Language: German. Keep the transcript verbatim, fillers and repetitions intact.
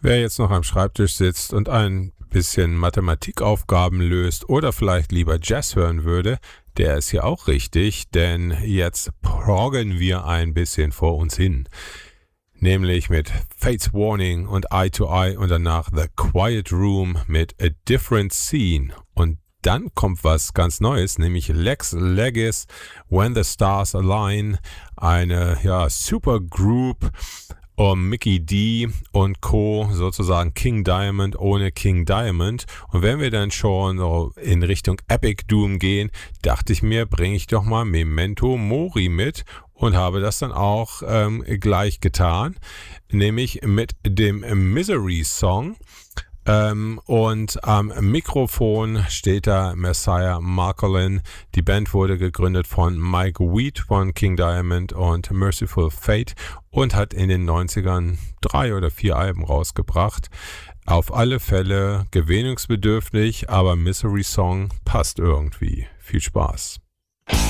Wer jetzt noch am Schreibtisch sitzt und ein bisschen Mathematikaufgaben löst oder vielleicht lieber Jazz hören würde, der ist hier auch richtig, denn jetzt proggen wir ein bisschen vor uns hin. Nämlich mit Fate's Warning und Eye to Eye und danach The Quiet Room mit A Different Scene. Und dann kommt was ganz Neues, nämlich Lex Legis, When the Stars Align, eine ja, Supergroup um Mickey D und Co., sozusagen King Diamond ohne King Diamond. Und wenn wir dann schon so in Richtung Epic Doom gehen, dachte ich mir, bringe ich doch mal Memento Mori mit und habe das dann auch ähm, gleich getan, nämlich mit dem Misery Song. Ähm, und am Mikrofon steht da Messiah Marcolin. Die Band wurde gegründet von Mike Wheat von King Diamond und Merciful Fate und hat in den neunzigern drei oder vier Alben rausgebracht. Auf alle Fälle gewöhnungsbedürftig, aber Misery Song passt irgendwie. Viel Spaß.